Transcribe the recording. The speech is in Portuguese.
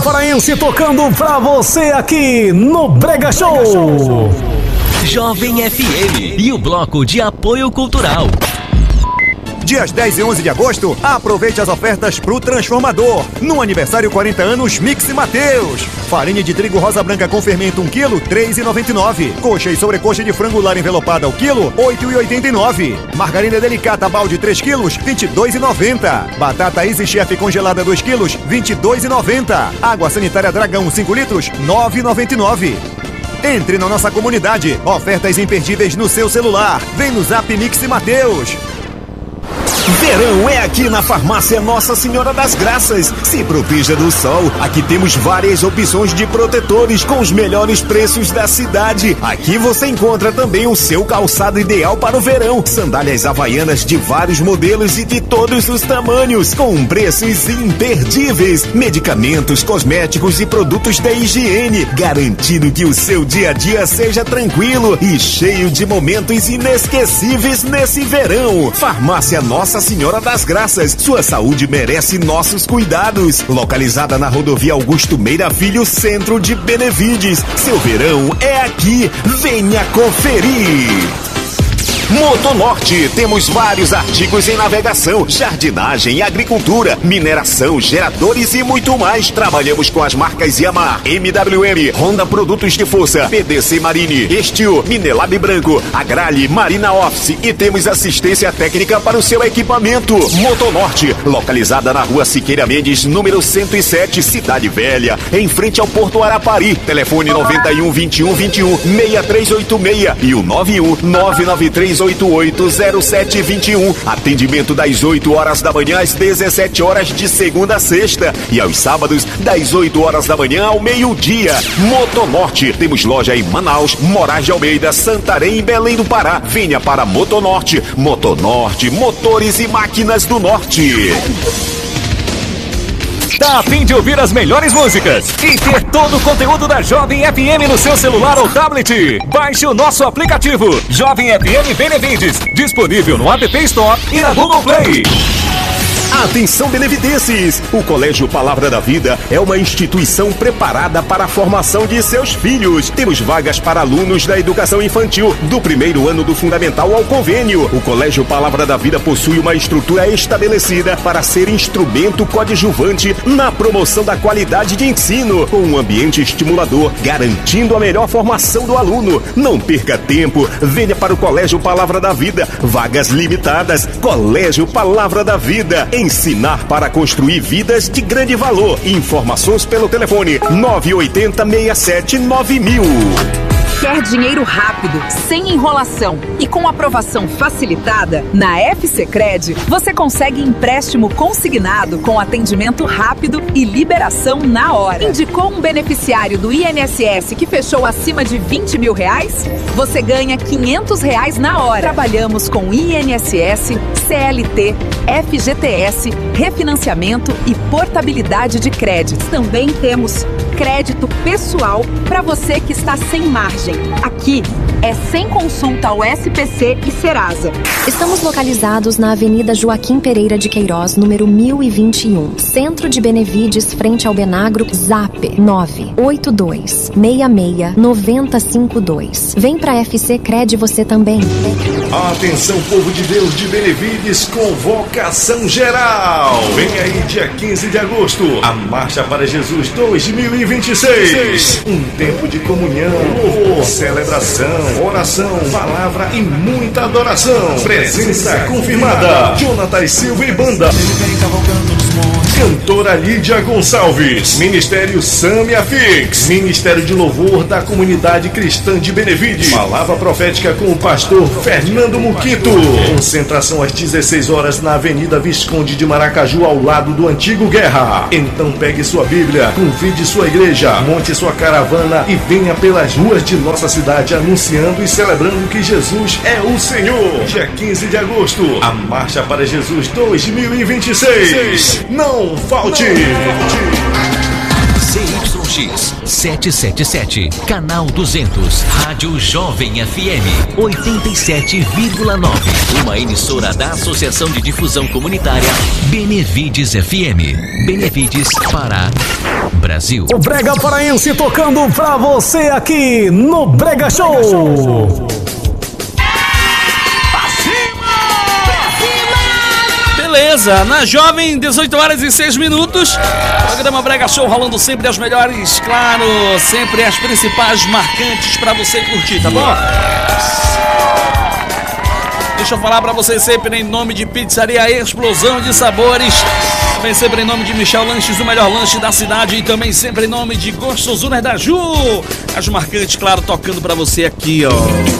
Paraense tocando pra você aqui no Brega Show. Jovem FM e o bloco de apoio cultural. Dias 10 e 11 de agosto, aproveite as ofertas pro Transformador. No aniversário 40 anos Mix Mateus. Farinha de trigo rosa branca com fermento 1 kg, R$ 3,99. Coxa e sobrecoxa de frango lar envelopada ao quilo, R$ 8,89. Margarina delicata balde 3 kg, R$ 22,90. Batata Easy Chef congelada 2 kg, R$ 22,90. Água sanitária Dragão 5 litros, R$ 9,99. Entre na nossa comunidade. Ofertas imperdíveis no seu celular. Vem no Zap Mix Mateus. Verão é aqui na Farmácia Nossa Senhora das Graças. Se proteja do sol. Aqui temos várias opções de protetores com os melhores preços da cidade. Aqui você encontra também o seu calçado ideal para o verão. Sandálias havaianas de vários modelos e de todos os tamanhos, com preços imperdíveis. Medicamentos, cosméticos e produtos da higiene, garantindo que o seu dia a dia seja tranquilo e cheio de momentos inesquecíveis nesse verão. Farmácia Nossa Senhora das Graças, sua saúde merece nossos cuidados. Localizada na rodovia Augusto Meira Filho, centro de Benevides. Seu verão é aqui, venha conferir. Motonorte, temos vários artigos em navegação, jardinagem, agricultura, mineração, geradores e muito mais. Trabalhamos com as marcas Yamaha, MWM, Honda Produtos de Força, PDC Marine, Estil, Minelab Branco, Agrale, Marina Office e temos assistência técnica para o seu equipamento. Motonorte, localizada na rua Siqueira Mendes, número 107, Cidade Velha, em frente ao Porto Arapari. Telefone 91 21 21 6386 e o 91 993 880721. Atendimento das 8 horas da manhã às 17 horas de segunda a sexta e aos sábados das 8 horas da manhã ao meio-dia. Motonorte, temos loja em Manaus, Moraes de Almeida, Santarém e Belém do Pará. Venha para Motonorte. Motonorte, motores e máquinas do norte. Tá a fim de ouvir as melhores músicas e ter todo o conteúdo da Jovem FM no seu celular ou tablet? Baixe o nosso aplicativo Jovem FM Benevides, disponível no App Store e na Google Play. Atenção, benevidenses! O Colégio Palavra da Vida é uma instituição preparada para a formação de seus filhos. Temos vagas para alunos da educação infantil, do primeiro ano do fundamental ao convênio. O Colégio Palavra da Vida possui uma estrutura estabelecida para ser instrumento coadjuvante na promoção da qualidade de ensino, com um ambiente estimulador, garantindo a melhor formação do aluno. Não perca tempo, venha para o Colégio Palavra da Vida. Vagas limitadas. Colégio Palavra da Vida. Ensinar para construir vidas de grande valor. Informações pelo telefone 980 67 9000. Quer dinheiro rápido, sem enrolação e com aprovação facilitada? Na FCCred, você consegue empréstimo consignado com atendimento rápido e liberação na hora. Indicou um beneficiário do INSS que fechou acima de R$20 mil? Você ganha R$500 na hora. Trabalhamos com INSS, CLT, FGTS, refinanciamento e portabilidade de créditos. Também temos crédito pessoal para você que está sem margem. Aqui é sem consulta ao SPC e Serasa. Estamos localizados na Avenida Joaquim Pereira de Queiroz, número 1021, Centro de Benevides, frente ao Benagro. Zap 982669052. Vem pra FC Cred você também. Atenção, povo de Deus de Benevides, convocação geral. Vem aí dia 15 de agosto, a Marcha para Jesus 2026. Um tempo de comunhão, louvor, celebração, oração, palavra e muita adoração. Presença confirmada: Jonathan Silva e banda. Cantora Lídia Gonçalves. Ministério Samia Fix. Ministério de Louvor da Comunidade Cristã de Benevides. Palavra profética com o pastor Fernando Muquito. Concentração às 16 horas na Avenida Visconde de Maracaju, ao lado do Antigo Guerra. Então pegue sua Bíblia, convide sua igreja, monte sua caravana e venha pelas ruas de nossa cidade anunciando e celebrando que Jesus é o Senhor. Dia 15 de agosto, a Marcha para Jesus 2026. Não falte! CYJ X 777, canal 200, Rádio Jovem FM 87,9. Uma emissora da Associação de Difusão Comunitária Benevides FM. Benevides, Pará, Brasil. O Brega Paraense tocando pra você aqui no Brega Show. Beleza, na Jovem, 18 horas e 6 minutos. Programa Brega Show rolando sempre as melhores, claro, sempre as principais marcantes pra você curtir, tá bom? Deixa eu falar pra vocês sempre em nome de Pizzaria Explosão de Sabores. Também sempre em nome de Michel Lanches, o melhor lanche da cidade. E também sempre em nome de Gostosuras da Ju. As marcantes, claro, tocando pra você aqui, ó.